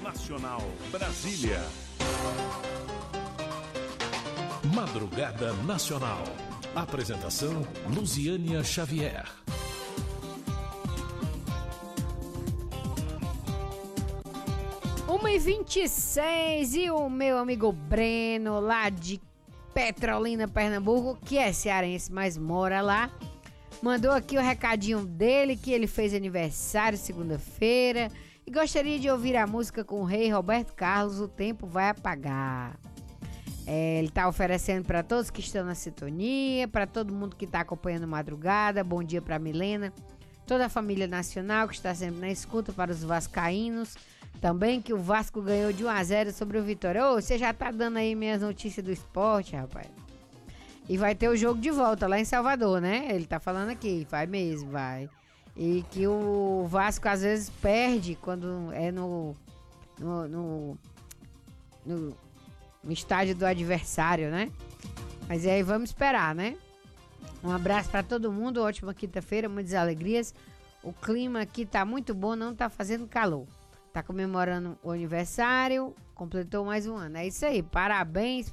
Nacional, Brasília. Madrugada Nacional. Apresentação, Luziânia Xavier. 1h26 e o meu amigo Breno, lá de Petrolina, Pernambuco, que é cearense, mas mora lá, mandou aqui o recadinho dele, que ele fez aniversário segunda-feira e gostaria de ouvir a música com o rei Roberto Carlos, O Tempo Vai Apagar. Ele está oferecendo para todos que estão na sintonia, para todo mundo que está acompanhando a madrugada. Bom dia para Milena, toda a família nacional que está sempre na escuta, para os vascaínos também, que o Vasco ganhou de 1-0 sobre o Vitória. Ô, você já tá dando aí minhas notícias do esporte, rapaz. E vai ter o jogo de volta lá em Salvador, né? Ele tá falando aqui, vai mesmo, vai. E que o Vasco às vezes perde quando é no estádio do adversário, né? Mas aí vamos esperar, né? Um abraço para todo mundo, ótima quinta-feira, muitas alegrias. O clima aqui tá muito bom, não tá fazendo calor. Tá comemorando o aniversário, completou mais um ano. É isso aí, parabéns